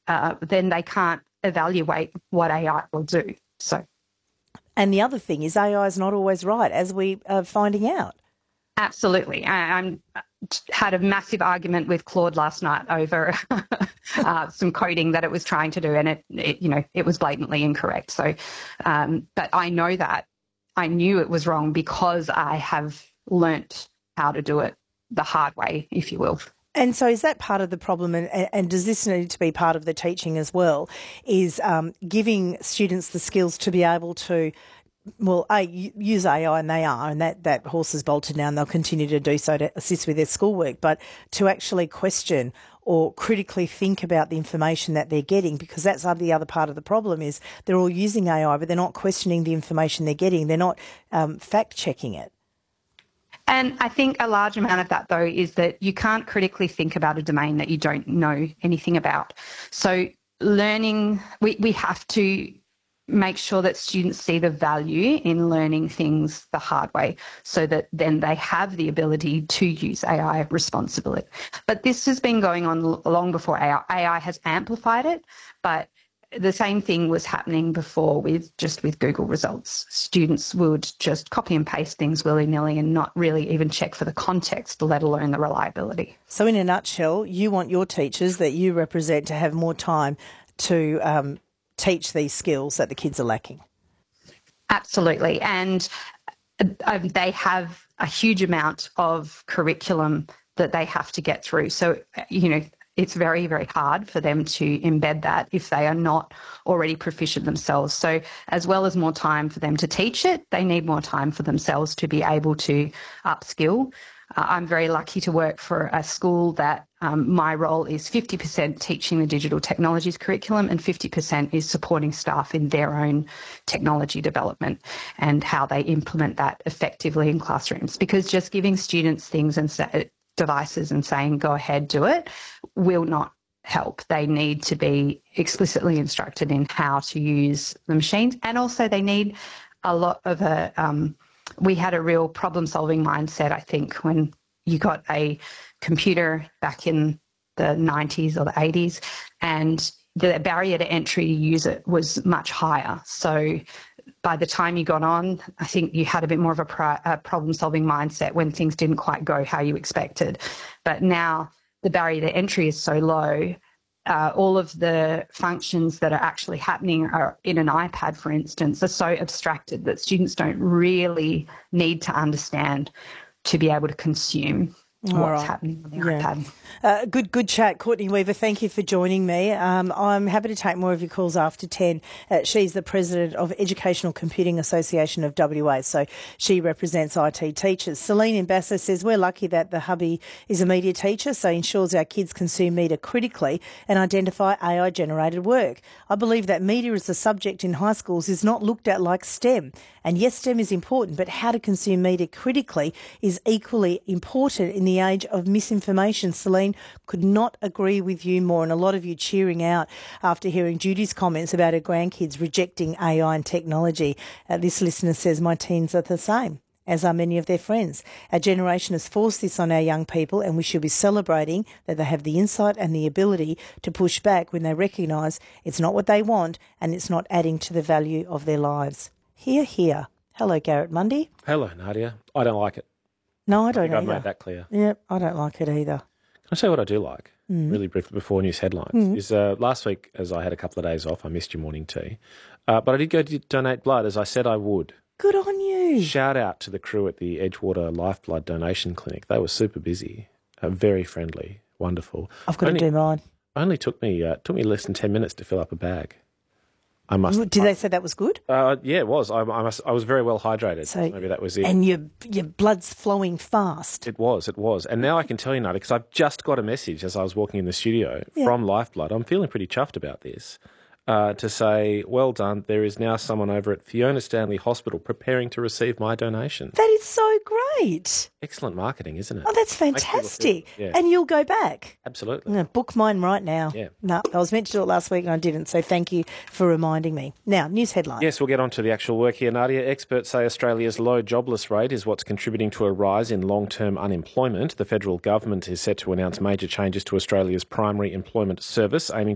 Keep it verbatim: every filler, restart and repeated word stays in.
uh, then they can't evaluate what A I will do. So, and the other thing is A I is not always right, as we are finding out. Absolutely. I I'm, had a massive argument with Claude last night over uh, some coding that it was trying to do, and it, it you know, it was blatantly incorrect. So, um, but I know that. I knew it was wrong because I have learnt how to do it the hard way, if you will. And so is that part of the problem, and, and does this need to be part of the teaching as well, is um, giving students the skills to be able to, well, A, use A I, and they are, and that, that horse is bolted now and they'll continue to do so to assist with their schoolwork, but to actually question or critically think about the information that they're getting, because that's the other part of the problem is they're all using A I, but they're not questioning the information they're getting. They're not um, fact-checking it. And I think a large amount of that, though, is that you can't critically think about a domain that you don't know anything about. So learning, we, we have to make sure that students see the value in learning things the hard way so that then they have the ability to use A I responsibly. But this has been going on long before A I. A I has amplified it, but the same thing was happening before with just with Google results. Students would just copy and paste things willy-nilly and not really even check for the context, let alone the reliability. So in a nutshell, you want your teachers that you represent to have more time to um, teach these skills that the kids are lacking. Absolutely. And uh, they have a huge amount of curriculum that they have to get through. So, you know, it's very, very hard for them to embed that if they are not already proficient themselves. So as well as more time for them to teach it, they need more time for themselves to be able to upskill. Uh, I'm very lucky to work for a school that um, my role is fifty percent teaching the digital technologies curriculum and fifty percent is supporting staff in their own technology development and how they implement that effectively in classrooms. Because just giving students things and say, devices and saying, go ahead, do it, will not help. They need to be explicitly instructed in how to use the machines. And also they need a lot of a, um, we had a real problem-solving mindset, I think, when you got a computer back in the nineties or the eighties, and the barrier to entry to use it was much higher. So by the time you got on, I think you had a bit more of a, pro- a problem-solving mindset when things didn't quite go how you expected. But now the barrier to entry is so low. Uh, all of the functions that are actually happening are in an iPad, for instance, are so abstracted that students don't really need to understand to be able to consume All what's right. happening on the yeah. iPad. Uh, good good chat. Courtney Weaver, thank you for joining me. Um, I'm happy to take more of your calls after ten. Uh, she's the president of Educational Computing Association of W A, so she represents I T teachers. Celine in Basso says, we're lucky that the hubby is a media teacher, so ensures our kids consume media critically and identify A I-generated work. I believe that media as a subject in high schools is not looked at like STEM. And yes, STEM is important, but how to consume media critically is equally important in the age of misinformation. Celine, could not agree with you more, and a lot of you cheering out after hearing Judy's comments about her grandkids rejecting A I and technology. Uh, this listener says, my teens are the same, as are many of their friends. Our generation has forced this on our young people, and we should be celebrating that they have the insight and the ability to push back when they recognise it's not what they want and it's not adding to the value of their lives. Hear, hear. Hello, Garrett Mundy. Hello, Nadia. I don't like it. No, I I don't think I've either. made that clear. Yeah, I don't like it either. Can I say what I do like, mm. really briefly before news headlines? Mm. Is uh, last week, as I had a couple of days off, I missed your morning tea. Uh, but I did go to donate blood, as I said I would. Good on you. Shout out to the crew at the Edgewater Lifeblood Donation Clinic. They were super busy, uh, very friendly, wonderful. I've got only, to do mine. Only took me uh, took me less than ten minutes to fill up a bag. I must. Did I, they say that was good? Uh, yeah, it was. I, I, must, I was very well hydrated. So maybe that was it. And your your blood's flowing fast. It was, it was. And now I can tell you, Nadia, because I've just got a message as I was walking in the studio yeah. from Lifeblood. I'm feeling pretty chuffed about this. Uh, to say, well done, there is now someone over at Fiona Stanley Hospital preparing to receive my donation. That is so great. Excellent marketing, isn't it? Oh, that's fantastic. Yeah. And you'll go back. Absolutely. I'm going to book mine right now. Yeah. No, I was meant to do it last week and I didn't, so thank you for reminding me. Now, news headlines. Yes, we'll get on to the actual work here, Nadia. Experts say Australia's low jobless rate is what's contributing to a rise in long-term unemployment. The federal government is set to announce major changes to Australia's primary employment service, aiming